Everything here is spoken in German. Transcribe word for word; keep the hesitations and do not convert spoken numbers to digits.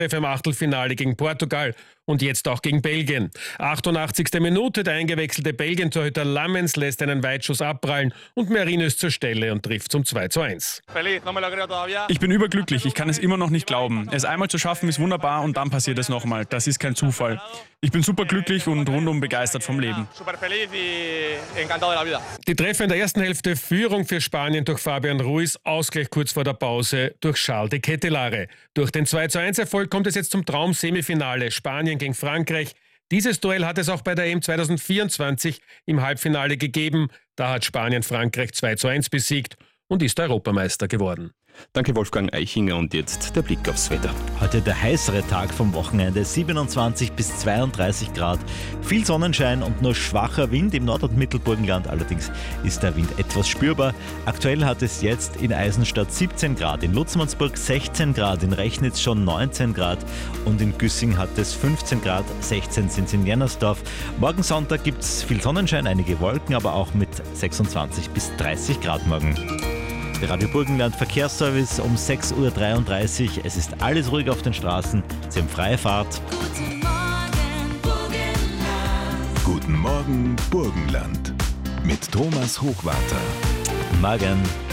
im Achtelfinale gegen Portugal und jetzt auch gegen Belgien. achtundachtzigste Minute, der eingewechselte Belgien-Torhüter Lammens lässt einen Weitschuss abprallen und Merino ist zur Stelle und trifft zum zwei zu eins. Ich bin überglücklich, ich kann es immer noch nicht glauben. Es einmal zu schaffen ist wunderbar und dann passiert es nochmal. Das ist kein Zufall. Ich bin superglücklich und rundum begeistert vom Leben. Die Treffer in der ersten Hälfte, Führung für Spanien durch Fabian Ruiz, Ausgleich kurz vor der Pause durch Charles de Ketelaere. Durch den zwei zu eins Erfolg kommt es jetzt zum Traum-Semifinale Spanien gegen Frankreich. Dieses Duell hat es auch bei der E M zwanzig vierundzwanzig im Halbfinale gegeben. Da hat Spanien Frankreich zwei zu eins besiegt und ist Europameister geworden. Danke Wolfgang Eichinger und jetzt der Blick aufs Wetter. Heute der heißere Tag vom Wochenende, siebenundzwanzig bis zweiunddreißig Grad, viel Sonnenschein und nur schwacher Wind im Nord- und Mittelburgenland, allerdings ist der Wind etwas spürbar. Aktuell hat es jetzt in Eisenstadt siebzehn Grad, in Lutzmannsburg sechzehn Grad, in Rechnitz schon neunzehn Grad und in Güssing hat es fünfzehn Grad, sechzehn sind es in Jennersdorf. Morgen Sonntag gibt es viel Sonnenschein, einige Wolken, aber auch mit sechsundzwanzig bis dreißig Grad morgen. Der Radio Burgenland Verkehrsservice um sechs Uhr dreiunddreißig. Es ist alles ruhig auf den Straßen. Sie haben freie Fahrt. Guten Morgen, Burgenland. Guten Morgen, Burgenland. Mit Thomas Hochwarter. Morgen.